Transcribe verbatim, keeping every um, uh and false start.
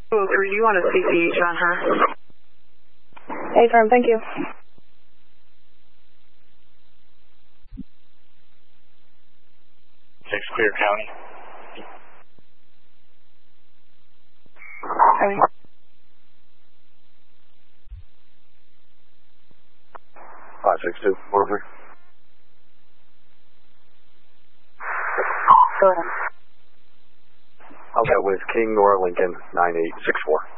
oh three, do you want a C C H on her? Affirm, thank you. Six clear county. Sorry. five six two, one three. Go ahead. I'll get with King Nora Lincoln nine eight six four.